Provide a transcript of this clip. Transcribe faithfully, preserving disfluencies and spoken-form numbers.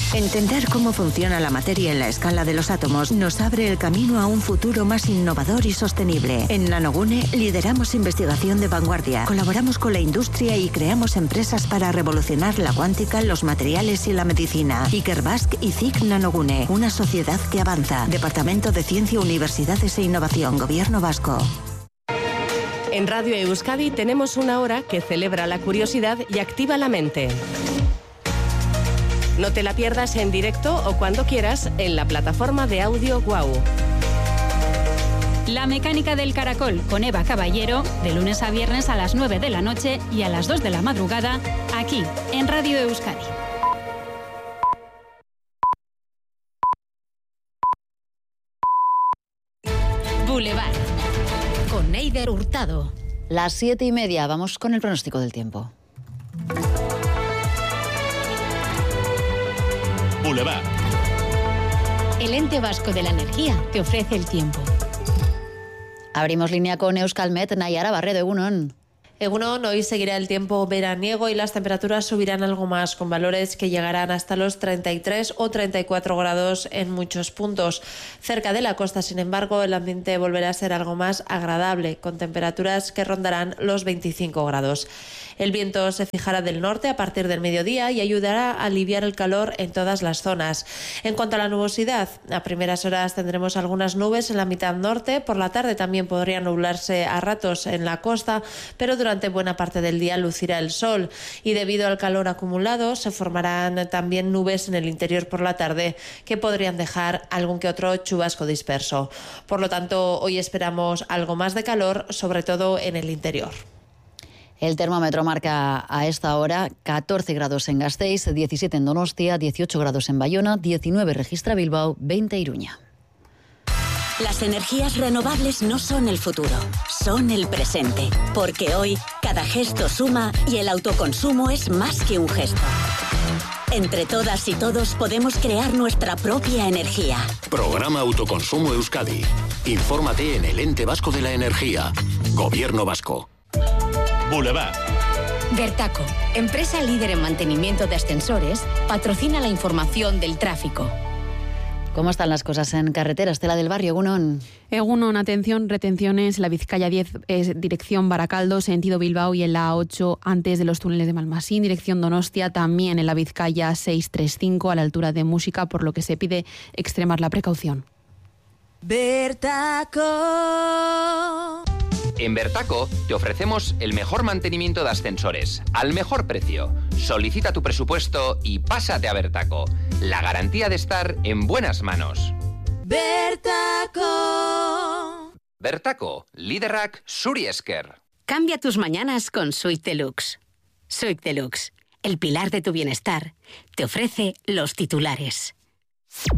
Entender cómo funciona la materia en la escala de los átomos nos abre el camino a un futuro más innovador y sostenible. En Nanogune lideramos investigación de vanguardia, colaboramos con la industria y creamos empresas para revolucionar la cuántica, los materiales y la medicina. Ikerbasque y C I C Nanogune, una sociedad que avanza. Departamento de Ciencia, Universidades e Innovación, Gobierno Vasco. En Radio Euskadi tenemos una hora que celebra la curiosidad y activa la mente. No te la pierdas en directo o cuando quieras en la plataforma de audio Guau. La mecánica del caracol con Eva Caballero, de lunes a viernes a las nueve de la noche y a las dos de la madrugada, aquí en Radio Euskadi. Boulevard, con Neider Hurtado. Las siete y media, vamos con el pronóstico del tiempo. Boulevard. El ente vasco de la energía te ofrece el tiempo. Abrimos línea con Euskalmet, Nayara Barredo, Egunon. Egunon, hoy seguirá el tiempo veraniego y las temperaturas subirán algo más, con valores que llegarán hasta los treinta y tres o treinta y cuatro grados en muchos puntos. Cerca de la costa, sin embargo, el ambiente volverá a ser algo más agradable, con temperaturas que rondarán los veinticinco grados. El viento se fijará del norte a partir del mediodía y ayudará a aliviar el calor en todas las zonas. En cuanto a la nubosidad, a primeras horas tendremos algunas nubes en la mitad norte, por la tarde también podría nublarse a ratos en la costa, pero durante Durante buena parte del día lucirá el sol y debido al calor acumulado se formarán también nubes en el interior por la tarde que podrían dejar algún que otro chubasco disperso. Por lo tanto, hoy esperamos algo más de calor, sobre todo en el interior. El termómetro marca a esta hora catorce grados en Gasteiz, diecisiete en Donostia, dieciocho grados en Bayona, diecinueve registra Bilbao, veinte Iruña. Las energías renovables no son el futuro, son el presente. Porque hoy, cada gesto suma y el autoconsumo es más que un gesto. Entre todas y todos podemos crear nuestra propia energía. Programa Autoconsumo Euskadi. Infórmate en el Ente Vasco de la Energía. Gobierno Vasco. Boulevard. Bertaco, empresa líder en mantenimiento de ascensores, patrocina la información del tráfico. ¿Cómo están las cosas en carretera? Estela del Barrio, Egunon. Egunon, atención, retenciones, la Vizcaya diez, es dirección Baracaldo, sentido Bilbao, y en la A ocho antes de los túneles de Malmasín, dirección Donostia, también en la Vizcaya seiscientos treinta y cinco a la altura de Música, por lo que se pide extremar la precaución. Bertaco. En Bertaco te ofrecemos el mejor mantenimiento de ascensores, al mejor precio. Solicita tu presupuesto y pásate a Bertaco. La garantía de estar en buenas manos. Bertaco. Bertaco, Liderrak Suriesker. Cambia tus mañanas con Suite Deluxe. Suite Deluxe, el pilar de tu bienestar, te ofrece los titulares.